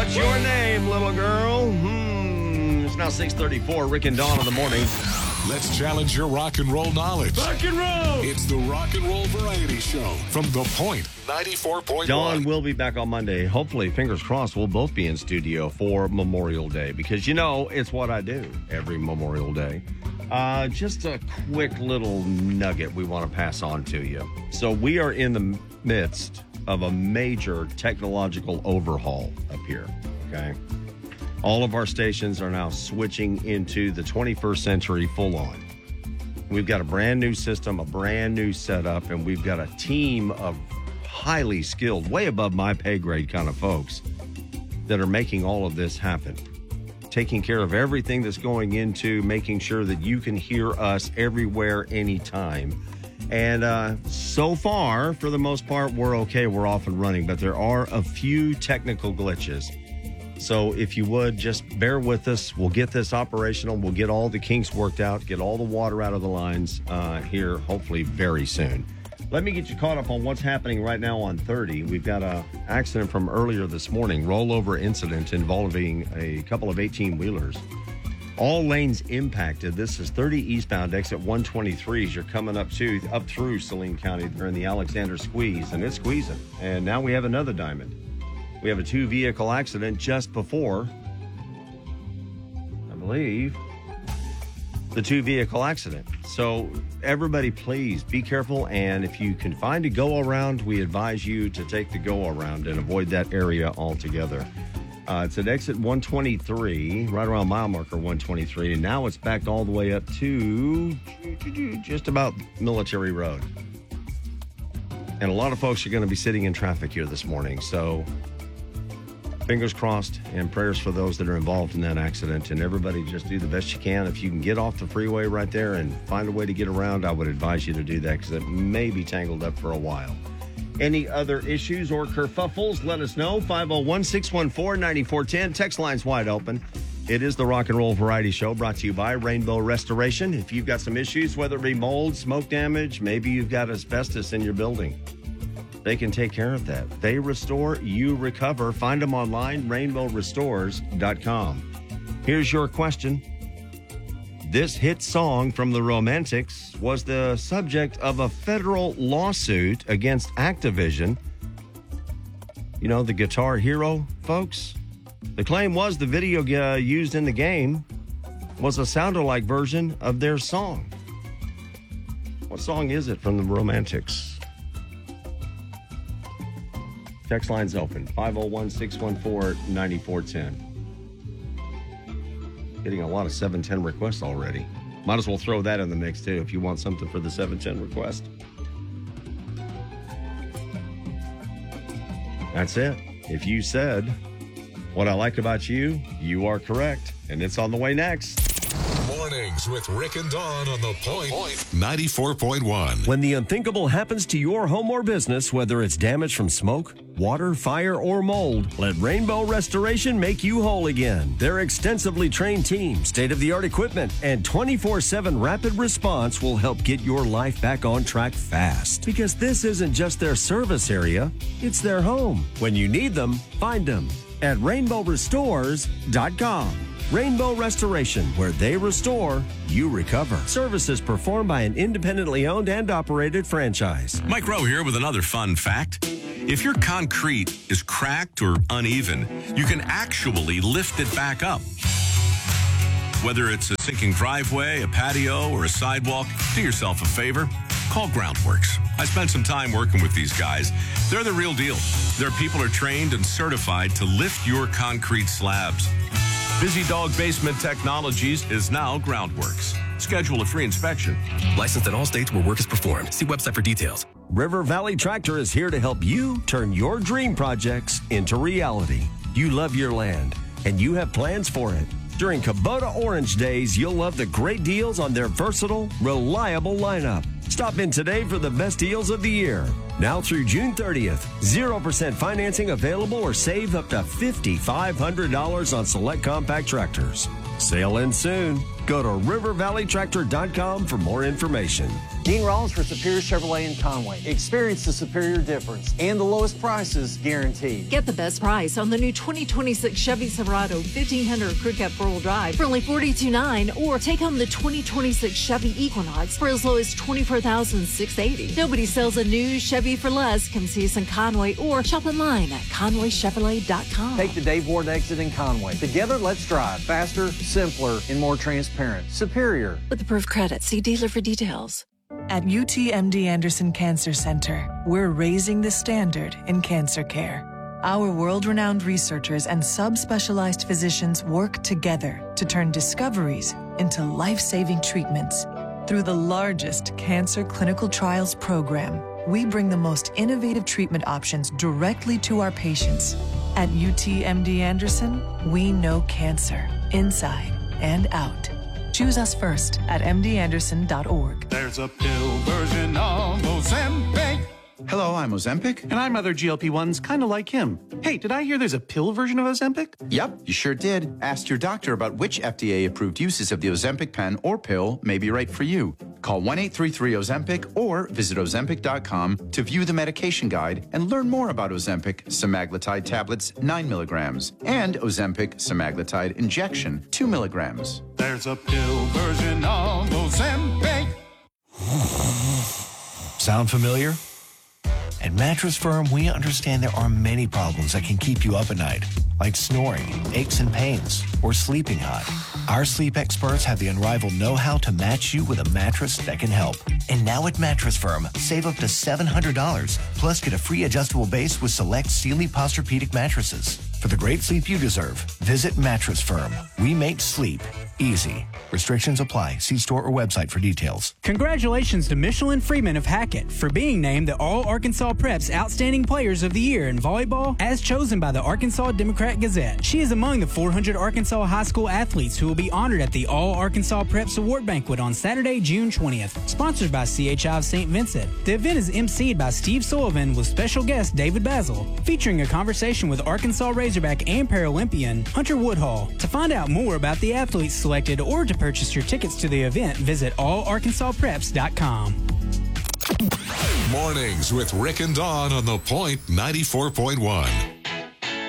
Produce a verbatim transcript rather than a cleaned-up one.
What's your name, little girl? Hmm. It's now six thirty-four. Rick and Dawn in the morning. Let's challenge your rock and roll knowledge. Rock and roll! It's the Rock and Roll Variety Show from The Point ninety-four point one. Dawn will be back on Monday. Hopefully, fingers crossed, we'll both be in studio for Memorial Day because, you know, it's what I do every Memorial Day. Uh, just a quick little nugget we want to pass on to you. So we are in the midst of a major technological overhaul up here, okay? All of our stations are now switching into the twenty-first century full on. We've got a brand new system, a brand new setup, and we've got a team of highly skilled, way above my pay grade kind of folks that are making all of this happen. Taking care of everything that's going into making sure that you can hear us everywhere, anytime. And uh, so far, for the most part, we're okay. We're off and running, but there are a few technical glitches. So if you would, just bear with us. We'll get this operational. We'll get all the kinks worked out, get all the water out of the lines uh, here, hopefully very soon. Let me get you caught up on what's happening right now on thirty. We've got an accident from earlier this morning, rollover incident involving a couple of eighteen-wheelers. All lanes impacted. This is thirty eastbound, exit one twenty-three as you're coming up to up through Saline County. They're in the Alexander Squeeze, and it's squeezing. And now we have another diamond. We have a two-vehicle accident just before, I believe, the two-vehicle accident. So everybody, please be careful. And if you can find a go-around, we advise you to take the go-around and avoid that area altogether. Uh, it's at exit one twenty-three, right around mile marker one twenty-three. And now it's backed all the way up to just about Military Road. And a lot of folks are going to be sitting in traffic here this morning. So fingers crossed and prayers for those that are involved in that accident. And everybody just do the best you can. If you can get off the freeway right there and find a way to get around, I would advise you to do that because it may be tangled up for a while. Any other issues or kerfuffles, let us know. five oh one, six one four, nine four one zero. Text line's wide open. It is the Rock and Roll Variety Show brought to you by Rainbow Restoration. If you've got some issues, whether it be mold, smoke damage, maybe you've got asbestos in your building, they can take care of that. They restore, you recover. Find them online, rainbow restores dot com. Here's your question. This hit song from the Romantics was the subject of a federal lawsuit against Activision. You know, the Guitar Hero folks? The claim was the video uh, used in the game was a sound-alike version of their song. What song is it from the Romantics? Text line's open, five oh one, six one four, nine four one zero. Getting a lot of seven ten requests already. Might as well throw that in the mix, too, if you want something for the seven ten request. That's it. If you said what I like about you, you are correct. And it's on the way next. Mornings with Rick and Dawn on the Point ninety-four point one. When the unthinkable happens to your home or business, whether it's damage from smoke, water, fire, or mold, let Rainbow Restoration make you whole again. Their extensively trained team, state-of-the-art equipment, and twenty-four seven rapid response will help get your life back on track fast. Because this isn't just their service area, it's their home. When you need them, find them at rainbow restores dot com. Rainbow Restoration, where they restore, you recover. Services performed by an independently owned and operated franchise. Mike Rowe here with another fun fact. If your concrete is cracked or uneven, you can actually lift it back up. Whether it's a sinking driveway, a patio, or a sidewalk, do yourself a favor. Call Groundworks. I spent some time working with these guys. They're the real deal. Their people are trained and certified to lift your concrete slabs. Busy Dog Basement Technologies is now Groundworks. Schedule a free inspection. Licensed in all states where work is performed. See website for details. River Valley Tractor is here to help you turn your dream projects into reality. You love your land, and you have plans for it. During Kubota Orange Days, you'll love the great deals on their versatile, reliable lineup. Stop in today for the best deals of the year. Now through June thirtieth, zero percent financing available or save up to five thousand five hundred dollars on select compact tractors. Sale ends soon. Go to river valley tractor dot com for more information. Dean Rollins for Superior Chevrolet in Conway. Experience the superior difference and the lowest prices guaranteed. Get the best price on the new twenty twenty-six Chevy Silverado fifteen hundred Crew Cab four-wheel drive for only forty-two thousand nine hundred dollars, or take home the twenty twenty-six Chevy Equinox for as low as twenty-four thousand six hundred eighty dollars. Nobody sells a new Chevy for less. Come see us in Conway or shop online at conway chevrolet dot com. Take the Dave Ward exit in Conway. Together, let's drive faster, simpler, and more transparent. Superior. With approved credit, see dealer for details. At U T M D Anderson Cancer Center, we're raising the standard in cancer care. Our world-renowned researchers and subspecialized physicians work together to turn discoveries into life-saving treatments. Through the largest cancer clinical trials program, we bring the most innovative treatment options directly to our patients. At U T M D Anderson, we know cancer, inside and out. Choose us first at m d anderson dot org. There's a pill version of Ozempic. Hello, I'm Ozempic. And I'm other G L P ones kind of like him. Hey, did I hear there's a pill version of Ozempic? Yep, you sure did. Ask your doctor about which F D A-approved uses of the Ozempic pen or pill may be right for you. Call one eight three three Ozempic or visit ozempic dot com to view the medication guide and learn more about Ozempic semaglutide tablets, nine milligrams, and Ozempic semaglutide injection, two milligrams. There's a pill version of Ozempic. Sound familiar? At Mattress Firm, we understand there are many problems that can keep you up at night, like snoring, aches and pains, or sleeping hot. Our sleep experts have the unrivaled know-how to match you with a mattress that can help. And now at Mattress Firm, save up to seven hundred dollars, plus get a free adjustable base with select Sealy Posturepedic mattresses. For the great sleep you deserve, visit Mattress Firm. We make sleep easy. Restrictions apply. See store or website for details. Congratulations to Michelin Freeman of Hackett for being named the All-Arkansas Prep's Outstanding Players of the Year in volleyball as chosen by the Arkansas Democrat Gazette. She is among the four hundred Arkansas high school athletes who will be honored at the All-Arkansas Preps Award Banquet on Saturday, June twentieth, sponsored by C H I of Saint Vincent. The event is emceed by Steve Sullivan with special guest David Basil, featuring a conversation with Arkansas Razorback and Paralympian Hunter Woodhall. To find out more about the athletes selected or to purchase your tickets to the event, visit all arkansas preps dot com. Mornings with Rick and Dawn on The Point ninety-four point one.